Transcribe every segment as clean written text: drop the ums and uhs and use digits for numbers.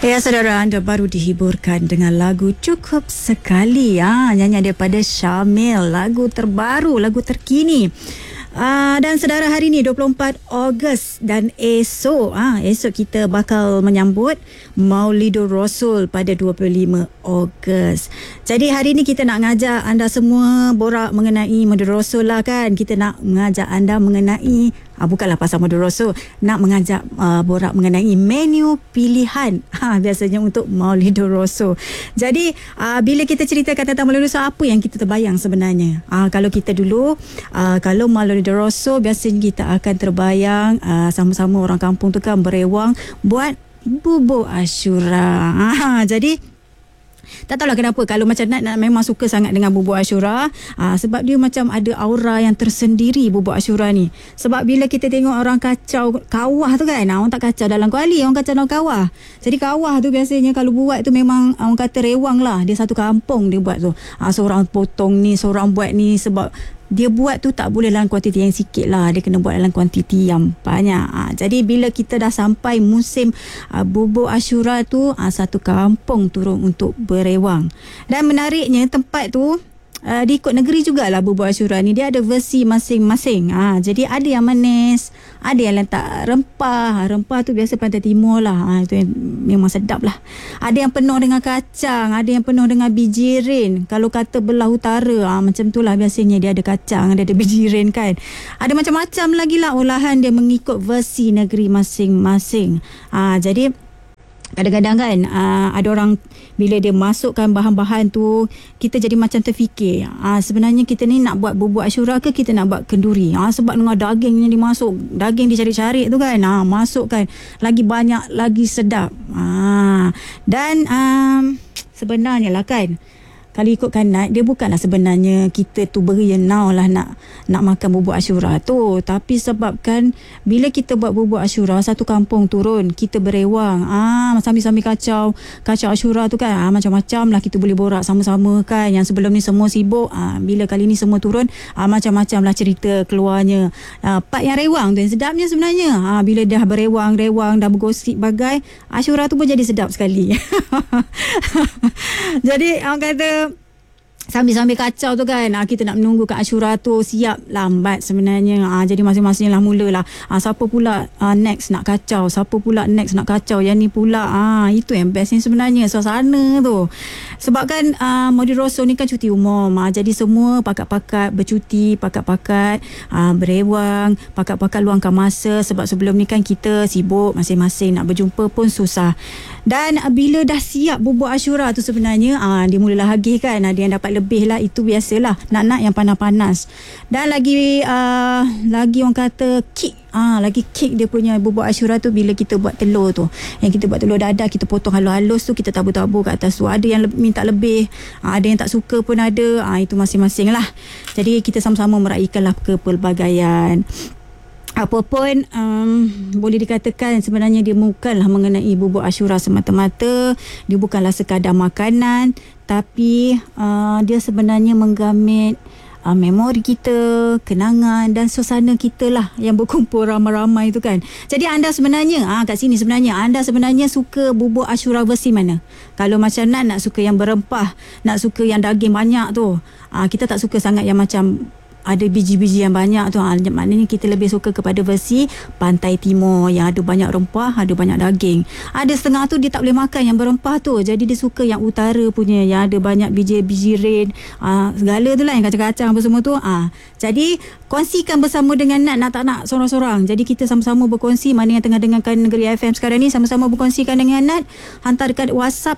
Ya, saudara, anda baru dihiburkan dengan lagu Cukup Sekali, nyanyian daripada Syamil, lagu terbaru, lagu terkini. Dan saudara, hari ni 24 Ogos dan esok kita bakal menyambut Maulidur Rasul pada 25 Ogos. Jadi hari ni kita nak ngajak anda semua borak mengenai Maulidur Rasul lah kan. Kita nak mengajak anda mengenai bukanlah pasal Maulidur Rasul, nak mengajak borak mengenai menu pilihan biasanya untuk Maulidur Rasul. Jadi bila kita ceritakan tentang Maulidur Rasul, apa yang kita terbayang sebenarnya? Kalau kita dulu kalau Maulidur Rasul, biasanya kita akan terbayang sama-sama orang kampung tu kan berewang buat bubur Ashura. Jadi tak tahulah kenapa kalau macam Nat memang suka sangat dengan bubur Ashura, sebab dia macam ada aura yang tersendiri bubur Ashura ni. Sebab bila kita tengok orang kacau kawah tu kan, orang tak kacau dalam kuali, orang kacau dalam kawah. Jadi kawah tu biasanya kalau buat tu memang orang kata rewang lah, dia satu kampung dia buat tu. Seorang potong ni, seorang buat ni, sebab dia buat tu tak boleh dalam kuantiti yang sikit lah, dia kena buat dalam kuantiti yang banyak. Jadi bila kita dah sampai musim bubur Ashura tu, satu kampung turun untuk berewang. Dan menariknya tempat tu di ikut negeri jugalah bubur Ashura ni, dia ada versi masing-masing. Jadi ada yang manis, ada yang letak rempah. Rempah tu biasa Pantai Timur lah, itu yang memang sedap lah. Ada yang penuh dengan kacang, ada yang penuh dengan bijirin. Kalau kata belah utara, macam tu lah biasanya, dia ada kacang, ada bijirin kan. Ada macam-macam lagi lah olahan dia mengikut versi negeri masing-masing. Jadi kadang-kadang kan ada orang bila dia masukkan bahan-bahan tu, kita jadi macam terfikir, sebenarnya kita ni nak buat bubur Ashura ke kita nak buat kenduri? Sebab dengan daging yang dimasuk, daging dicari-cari tu kan, masukkan lagi banyak lagi sedap. Dan sebenarnya lah kan, kalau ikutkan Nat, dia bukanlah sebenarnya kita tu berenau lah nak makan bubur Ashura tu. Tapi sebabkan bila kita buat bubur Ashura, satu kampung turun, kita berewang. Sambil-sambil kacau Ashura tu kan. Macam-macam lah kita boleh borak sama-sama kan. Yang sebelum ni semua sibuk. Bila kali ni semua turun, macam-macam lah cerita keluarnya. Part yang rewang tu yang sedapnya sebenarnya. Bila dah berewang, dah bergosip bagai, Ashura tu pun jadi sedap sekali. Jadi orang kata sambil-sambil kacau tu kan, kita nak menunggu kat Ashura tu siap, lambat sebenarnya. Jadi masing-masing lah mulalah. Siapa pula next nak kacau, siapa pula next nak kacau, yang ni pula. Itu yang bestnya sebenarnya, suasana tu. Sebab kan Maulidur Rasul ni kan cuti umum. Jadi semua pakat-pakat bercuti, pakat-pakat berewang, pakat-pakat luangkan masa. Sebab sebelum ni kan kita sibuk masing-masing, nak berjumpa pun susah. Dan bila dah siap bubur Ashura tu sebenarnya, dia mulalah agih kan. Ada yang dapat lebih lah, itu biasalah, nak yang panas-panas. Dan lagi orang kata kick, lagi kick dia punya bubur Ashura tu bila kita buat telur tu. Yang kita buat telur dadah, kita potong halus-halus tu, kita tabur-tabur kat atas tu. Ada yang minta lebih, ada yang tak suka pun ada. Itu masing-masing lah. Jadi kita sama-sama meraihkanlah kepelbagaian. Apapun boleh dikatakan sebenarnya dia bukanlah mengenai bubur Ashura semata-mata. Dia bukanlah sekadar makanan, tapi dia sebenarnya menggamit memori kita, kenangan dan suasana kita lah yang berkumpul ramai-ramai tu kan. Jadi anda sebenarnya kat sini sebenarnya anda sebenarnya suka bubur Ashura versi mana? Kalau macam nak suka yang berempah, nak suka yang daging banyak tu. Kita tak suka sangat yang macam ada biji-biji yang banyak tu. Maknanya kita lebih suka kepada versi Pantai Timur yang ada banyak rempah, ada banyak daging. Ada setengah tu dia tak boleh makan yang berempah tu, jadi dia suka yang utara punya yang ada banyak biji red, segala tu lah, yang kacang-kacang apa semua tu. Jadi kongsikan bersama dengan Nat tak nak sorang-sorang. Jadi kita sama-sama berkongsi. Mana yang tengah dengarkan Negeri FM sekarang ni, sama-sama berkongsikan dengan Nat. Hantar dekat WhatsApp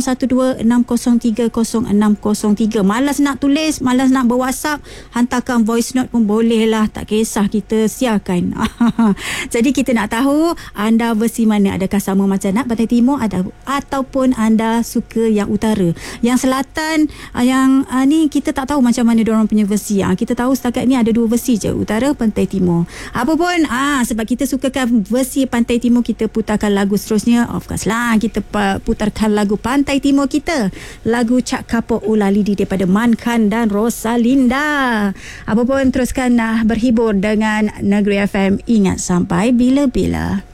012-603-0603. Malas nak tulis, malas nak ber-WhatsApp, hantarkan voice note pun boleh lah, tak kisah, kita siarkan. Jadi kita nak tahu anda versi mana. Adakah sama macam Nat Pantai Timur ataupun anda suka yang utara, yang selatan, yang ni kita tak tahu macam mana diorang punya versi. Kita tahu setakat ni ada dua versi je, utara, Pantai Timur. Apapun sebab kita sukakan versi Pantai Timur, kita putarkan lagu seterusnya. Of course lah, kita putarkan lagu Pantai Timur kita, lagu Cak Kapok Ula Lidi daripada Mankan dan Rosalinda. Apapun teruskan berhibur dengan Negeri FM. Ingat, sampai bila-bila.